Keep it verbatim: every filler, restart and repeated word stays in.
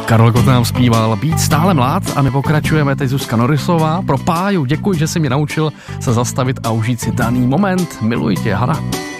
Karel Gott nám zpíval Být stále mlád a my pokračujeme teď Zuzka Norrisová. Pro Páju děkuji, že jsi mě naučil se zastavit a užít si daný moment. Miluji tě, Hana.